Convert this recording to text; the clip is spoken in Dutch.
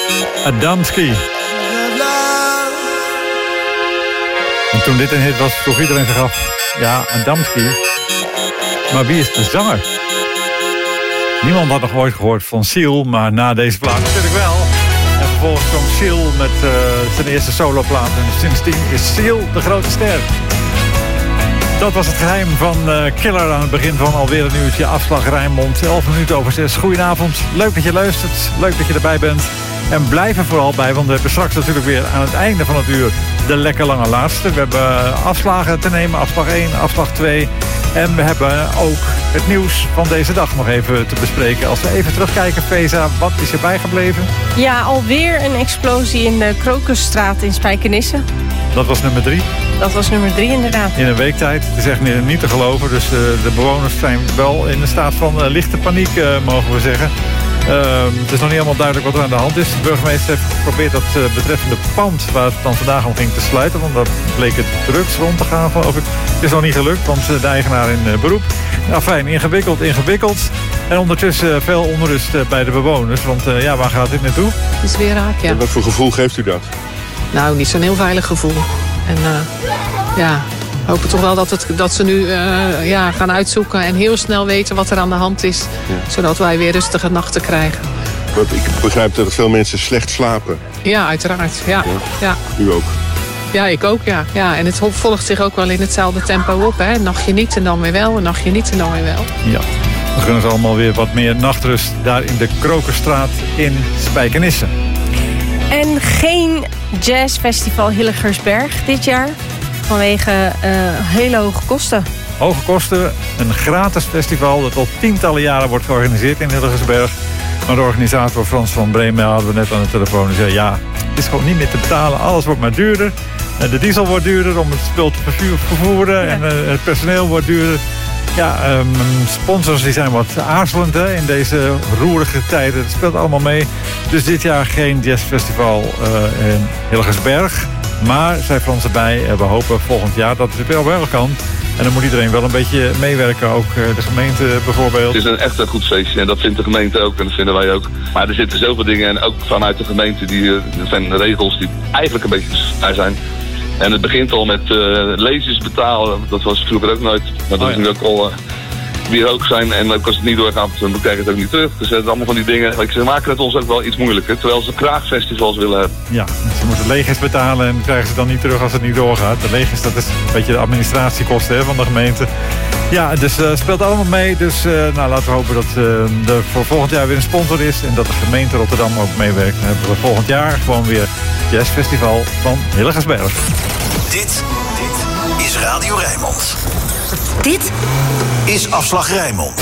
Adamski. En toen dit een hit was, vroeg iedereen zich af... Ja, Adamski. Maar wie is de zanger? Niemand had nog ooit gehoord van Seal, maar na deze plaat natuurlijk wel. En vervolgens kwam Seal met zijn eerste soloplaat. En sindsdien is Seal de grote ster. Dat was het geheim van Killer aan het begin van alweer een uurtje Afslag Rijnmond. 6:11. Goedenavond, leuk dat je luistert, leuk dat je erbij bent. En blijf er vooral bij, want we hebben straks natuurlijk weer aan het einde van het uur de lekker lange laatste. We hebben afslagen te nemen, afslag 1, afslag 2. En we hebben ook het nieuws van deze dag nog even te bespreken. Als we even terugkijken, Feza, wat is er bijgebleven? Ja, alweer een explosie in de Krokusstraat in Spijkenisse. Dat was nummer 3. Dat was nummer 3 inderdaad. In een week tijd. Het is echt niet te geloven. Dus de bewoners zijn wel in een staat van lichte paniek, mogen we zeggen. Het is nog niet helemaal duidelijk wat er aan de hand is. De burgemeester heeft geprobeerd dat betreffende pand waar het dan vandaag om ging te sluiten. Want daar bleek het drugs rond te gaan, geloof ik. Het is nog niet gelukt, want de eigenaar in beroep. Nou fijn, ingewikkeld. En ondertussen veel onrust bij de bewoners. Want waar gaat dit naartoe? Het is weer raak, ja. En wat voor gevoel geeft u dat? Nou, niet zo'n heel veilig gevoel. En hopen toch wel dat ze nu gaan uitzoeken en heel snel weten wat er aan de hand is. Ja. Zodat wij weer rustige nachten krijgen. Want ik begrijp dat veel mensen slecht slapen. Ja, uiteraard. Ja. U ook? Ja, ik ook, ja. En het volgt zich ook wel in hetzelfde tempo op. Hè. Een nachtje niet en dan weer wel, een nachtje niet en dan weer wel. Ja, we gunnen ze allemaal weer wat meer nachtrust daar in de Krokusstraat in Spijkenisse. En geen jazzfestival Hillegersberg dit jaar. Vanwege hele hoge kosten. Hoge kosten, een gratis festival dat al tientallen jaren wordt georganiseerd in Hillegersberg. Maar de organisator Frans van Bremen hadden we net aan de telefoon en zei... ja, het is gewoon niet meer te betalen, alles wordt maar duurder. De diesel wordt duurder om het spul te vervoeren en het personeel wordt duurder. Ja, sponsors die zijn wat aarzelend in deze roerige tijden. Het speelt allemaal mee. Dus dit jaar geen jazzfestival in Hillegersberg. Maar, zei Frans erbij, we hopen volgend jaar dat het wel kan. En dan moet iedereen wel een beetje meewerken. Ook de gemeente bijvoorbeeld. Het is echt een goed feestje en dat vindt de gemeente ook en dat vinden wij ook. Maar er zitten zoveel dingen en ook vanuit de gemeente. Er zijn regels die eigenlijk een beetje saai zijn. En het begint al met lezers betalen. Dat was vroeger ook nooit. Maar dat is nu ook al weer hoog zijn. En ook als het niet doorgaat, dan krijg je het ook niet terug. Dus het zijn allemaal van die dingen. Ze maken het ons ook wel iets moeilijker. Terwijl ze graag festivals willen hebben. Ja, ze moeten legers betalen en krijgen ze dan niet terug als het niet doorgaat. De legers, dat is een beetje de administratiekosten van de gemeente. Ja, dus speelt allemaal mee. Dus laten we hopen dat er voor volgend jaar weer een sponsor is. En dat de gemeente Rotterdam ook meewerkt. Dan hebben we volgend jaar gewoon weer het jazzfestival van Hillegersberg. Dit is Radio Rijnmond. Dit is Afslag Rijnmond.